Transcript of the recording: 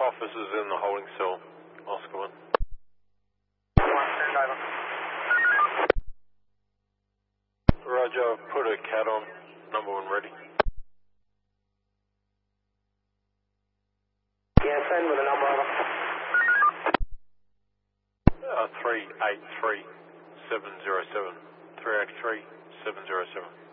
Officers in the holding cell. Oscar 1. Roger, I've put a cat on. Number 1 ready. Yeah, send with a number over. 383707. 383707.